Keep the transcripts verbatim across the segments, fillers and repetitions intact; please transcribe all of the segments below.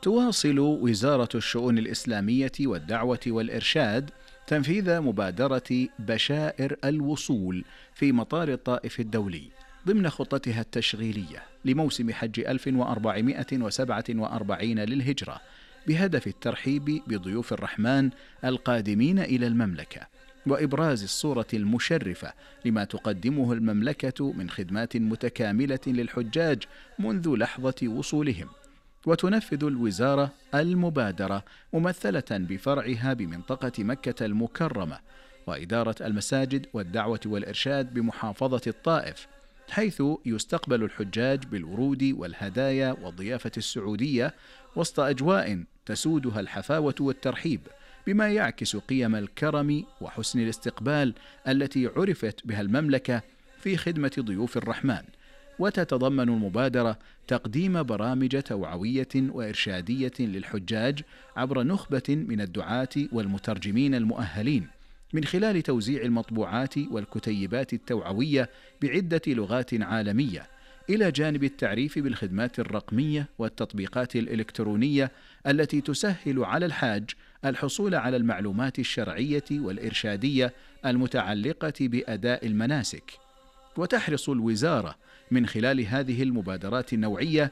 تواصل وزارة الشؤون الإسلامية والدعوة والإرشاد تنفيذ مبادرة بشائر الوصول في مطار الطائف الدولي ضمن خطتها التشغيلية لموسم حج ألف وأربعمائة وسبعة وأربعين للهجرة، بهدف الترحيب بضيوف الرحمن القادمين إلى المملكة، وإبراز الصورة المشرفة لما تقدمه المملكة من خدمات متكاملة للحجاج منذ لحظة وصولهم. وتنفذ الوزارة المبادرة ممثلة بفرعها بمنطقة مكة المكرمة وإدارة المساجد والدعوة والإرشاد بمحافظة الطائف، حيث يستقبل الحجاج بالورود والهدايا والضيافة السعودية وسط أجواء تسودها الحفاوة والترحيب، بما يعكس قيم الكرم وحسن الاستقبال التي عرفت بها المملكة في خدمة ضيوف الرحمن. وتتضمن المبادرة تقديم برامج توعوية وإرشادية للحجاج عبر نخبة من الدعاة والمترجمين المؤهلين، من خلال توزيع المطبوعات والكتيبات التوعوية بعدة لغات عالمية، إلى جانب التعريف بالخدمات الرقمية والتطبيقات الإلكترونية التي تسهل على الحاج الحصول على المعلومات الشرعية والإرشادية المتعلقة بأداء المناسك. وتحرص الوزارة من خلال هذه المبادرات النوعية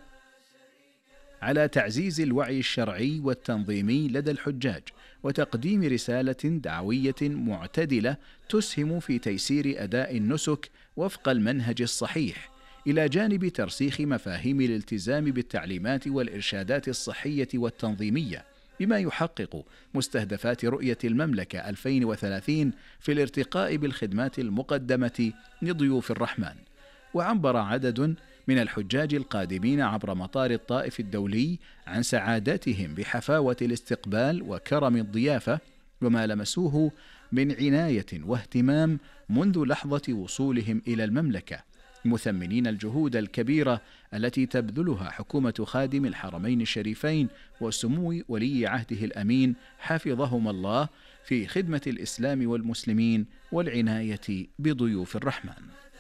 على تعزيز الوعي الشرعي والتنظيمي لدى الحجاج، وتقديم رسالة دعوية معتدلة تسهم في تيسير أداء النسك وفق المنهج الصحيح، إلى جانب ترسيخ مفاهيم الالتزام بالتعليمات والإرشادات الصحية والتنظيمية، بما يحقق مستهدفات رؤية المملكة ألفين وثلاثين في الارتقاء بالخدمات المقدمة لضيوف الرحمن. وعبر عدد من الحجاج القادمين عبر مطار الطائف الدولي عن سعادتهم بحفاوة الاستقبال وكرم الضيافة وما لمسوه من عناية واهتمام منذ لحظة وصولهم إلى المملكة، مثمنين الجهود الكبيرة التي تبذلها حكومة خادم الحرمين الشريفين وسمو ولي عهده الأمين حفظهما الله في خدمة الإسلام والمسلمين والعناية بضيوف الرحمن.